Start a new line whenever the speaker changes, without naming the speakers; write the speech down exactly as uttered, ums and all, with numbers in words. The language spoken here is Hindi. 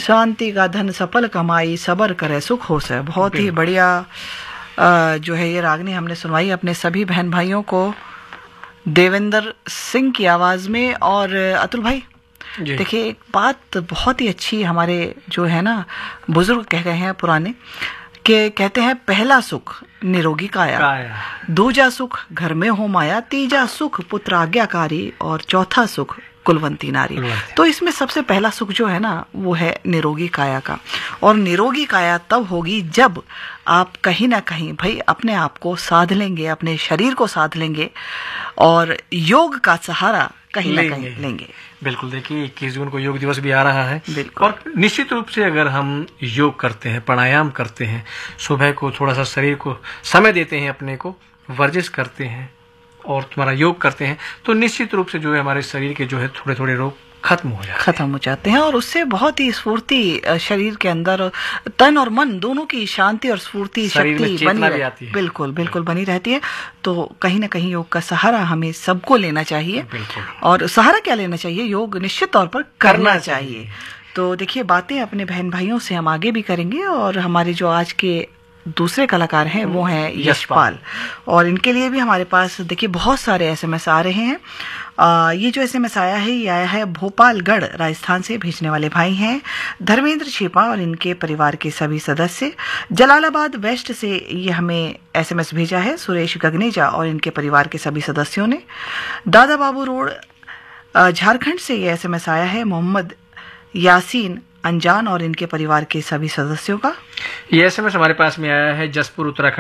शांति का धन सफल कमाई, सबर करे सुख हो से। बहुत ही बढ़िया जो है ये रागनी हमने सुनवाई अपने सभी बहन भाइयों को देवेंद्र सिंह की आवाज में। और अतुल भाई देखिए एक बात बहुत ही अच्छी हमारे जो है ना बुजुर्ग कह गए हैं पुराने, के कहते हैं पहला सुख निरोगी काया, काया। दूजा सुख घर में हो माया, तीजा सुख पुत्र आज्ञाकारी और चौथा सुख कुलवंती नारी। तो इसमें सबसे पहला सुख जो है ना वो है निरोगी काया का। और निरोगी काया तब होगी जब आप कहीं ना कहीं भाई अपने आप को साध लेंगे, अपने शरीर को साध लेंगे और योग का सहारा कहीं ना कहीं लेंगे।
बिल्कुल, देखिए इक्कीस जून को योग दिवस भी आ रहा है और निश्चित रूप से अगर हम योग करते हैं, प्राणायाम करते हैं, सुबह को थोड़ा सा शरीर को समय देते हैं, अपने को वर्जिश करते हैं और तुम्हारा योग करते हैं, तो निश्चित रूप से जो है हमारे शरीर के जो है थोड़े थोड़े रोग खत्म हो जाते
खत्म हो जाते हैं और उससे बहुत ही स्फूर्ति शरीर के अंदर, तन और मन दोनों की शांति और स्फूर्ति शक्ति बनी रहती है। बिल्कुल बिल्कुल बनी रहती है। तो कहीं ना कहीं योग का सहारा हमें सबको लेना चाहिए। और सहारा क्या लेना चाहिए, योग निश्चित तौर पर करना चाहिए। तो देखिए बातें अपने बहन भाइयों से हम आगे भी करेंगे और हमारे जो आज के दूसरे कलाकार हैं वो हैं यशपाल और इनके लिए भी हमारे पास देखिए बहुत सारे एसएमएस आ रहे हैं। आ, ये जो एसएमएस आया है ये आया है भोपालगढ़ राजस्थान से। भेजने वाले भाई हैं धर्मेंद्र छिपा और इनके परिवार के सभी सदस्य। जलालाबाद वेस्ट से ये हमें एसएमएस भेजा है सुरेश गगनेजा और इनके परिवार के सभी सदस्यों ने। दादा बाबू रोड झारखंड से ये एसएमएस आया है मोहम्मद यासीन अनजान और इनके परिवार के सभी सदस्यों का।
ये एसएमएस हमारे पास में आया है जसपुर उत्तराखंड